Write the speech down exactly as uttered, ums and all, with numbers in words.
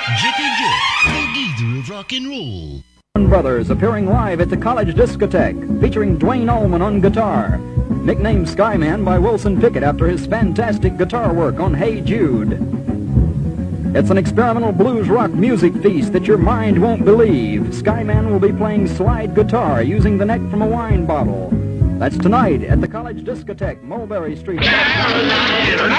Jiffy Jeff, the geezer of rock and roll. Brothers appearing live at the College Discotheque, featuring Dwayne Allman on guitar. Nicknamed Skyman by Wilson Pickett after his fantastic guitar work on Hey Jude. It's an experimental blues rock music feast that your mind won't believe. Skyman will be playing slide guitar using the neck from a wine bottle. That's tonight at the College Discotheque, Mulberry Street.